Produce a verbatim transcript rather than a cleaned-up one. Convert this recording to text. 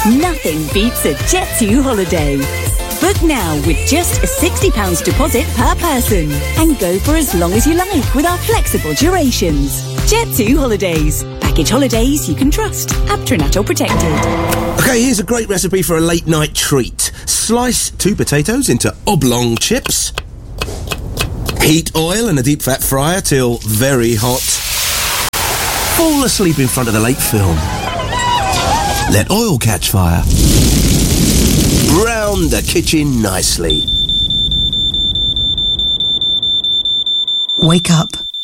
Nothing beats a Jet two holiday. Book now with just a sixty pounds deposit per person and go for as long as you like with our flexible durations. Jet two Holidays. Package holidays you can trust. Abtranatal protected. Okay, here's a great recipe for a late night treat. Slice two potatoes into oblong chips. Heat oil in a deep fat fryer till very hot. Fall asleep in front of the late film. Let oil catch fire. Brown the kitchen nicely. Wake up